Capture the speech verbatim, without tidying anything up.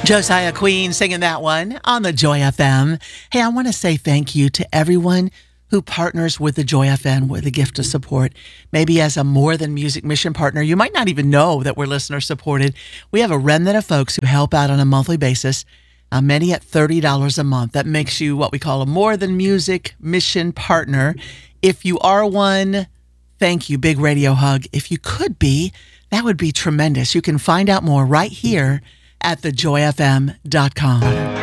Josiah Queen singing that one on the Joy F M. Hey, I want to say thank you to everyone who partners with the Joy F M with a gift of support. Maybe as a More Than Music mission partner, you might not even know that we're listener supported. We have a remnant of folks who help out on a monthly basis, uh, many at thirty dollars a month. That makes you what we call a More Than Music mission partner. If you are one, thank you. Big radio hug. If you could be, that would be tremendous. You can find out more right here at the joy f m dot com.